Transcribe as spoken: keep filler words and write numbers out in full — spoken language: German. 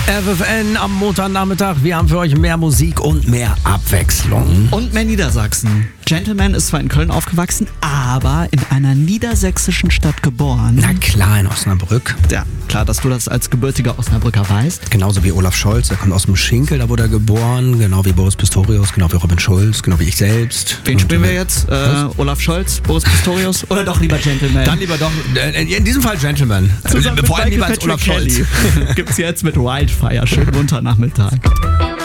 F F N am Montagnachmittag. Wir haben für euch mehr Musik und mehr Abwechslung. Und mehr Niedersachsen. Gentleman ist zwar in Köln aufgewachsen, aber in einer niedersächsischen Stadt geboren. Na klar, in Osnabrück. Ja, klar, dass du das als gebürtiger Osnabrücker weißt. Genauso wie Olaf Scholz, der kommt aus dem Schinkel, da wurde er geboren. Genau wie Boris Pistorius, genau wie Robin Schulz, genau wie ich selbst. Wen Und spielen wir jetzt? Äh, Olaf Scholz, Boris Pistorius oder doch lieber Gentleman? Dann lieber doch, äh, in diesem Fall Gentleman. Zusammen Vor allem mit lieber als Michael Olaf Scholz. Kelly. Gibt's jetzt mit Wildfire. Schönen Montagnachmittag.